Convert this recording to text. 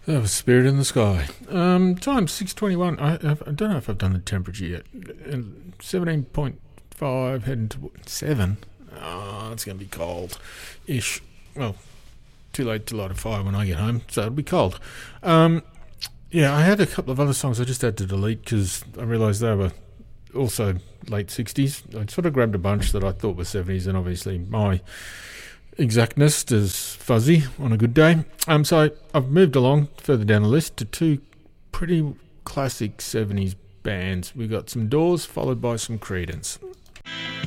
That was Spirit in the Sky. Time 6:21. I don't know if I've done the temperature yet. 17.5, heading to 7. Oh, it's going to be cold-ish. Well, too late to light a fire when I get home, so it'll be cold. Yeah, I had a couple of other songs I just had to delete because I realised they were also late 60s. I sort of grabbed a bunch that I thought were 70s, and obviously my exactness is fuzzy on a good day. So I've moved along further down the list to two pretty classic 70s bands. We've got some Doors followed by some Creedence.